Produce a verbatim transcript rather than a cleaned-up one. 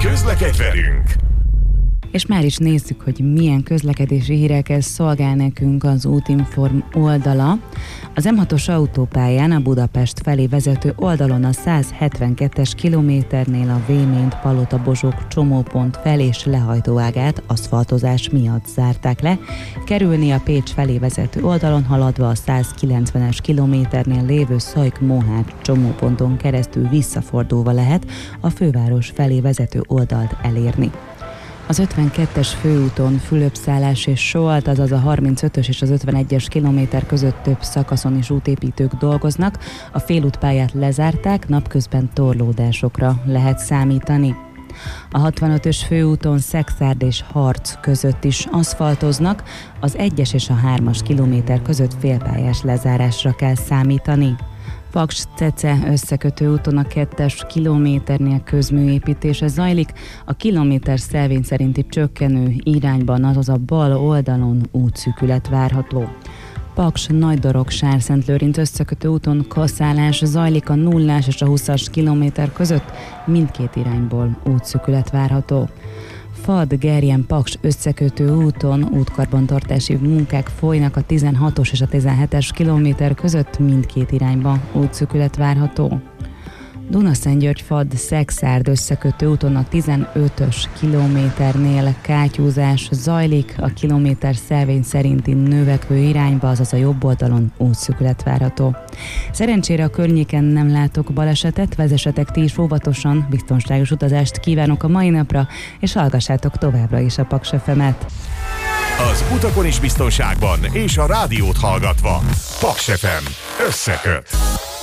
Közlekedj velünk! És már is nézzük, hogy milyen közlekedési hírekkel szolgál nekünk az Útinform oldala. Az M hatos autópályán a Budapest felé vezető oldalon a száz hetvenkettes kilométernél a Véményt-Palota-Bozsók csomópont fel- és lehajtóágát aszfaltozás miatt zárták le. Kerülni a Pécs felé vezető oldalon haladva a száz kilencvenes kilométernél lévő Szajk-Mohák csomóponton keresztül visszafordulva lehet a főváros felé vezető oldalt elérni. Az ötvenkettes főúton Fülöp-Szálás és Soalt, azaz a harmincötös és az ötvenegyes kilométer között több szakaszon is útépítők dolgoznak. A félútpályát lezárták, napközben torlódásokra lehet számítani. A hatvanötös főúton Szekszárd és Harc között is aszfaltoznak, az egyes és a hármas kilométer között félpályás lezárásra kell számítani. Paks-Cece összekötő úton a kettes kilométernél közműépítése zajlik, a kilométer szelvény szerinti csökkenő irányban, azaz a bal oldalon útszűkület várható. Paks-Nagydorog-Sárszentlőrinc összekötő úton kaszálás zajlik, a nullás és a huszas kilométer között mindkét irányból útszűkület várható. Fad-Gerjen-Paks összekötő úton útkarbantartási munkák folynak, a tizenhatos és a tizenhetes kilométer között mindkét irányba útszűkület várható. Dunaszentgyörgy-Fad-Szekszárd összekötő úton a tizenötös kilométernél kátyúzás zajlik, a kilométer szelvény szerinti növekvő irányba, azaz a jobb oldalon útszűkület várható. Szerencsére a környéken nem látok balesetet, vezessetek ti is óvatosan, biztonságos utazást kívánok a mai napra, és hallgassátok továbbra is a Paks ef emet. Az utakon is biztonságban, és a rádiót hallgatva. Paks ef em összeköt!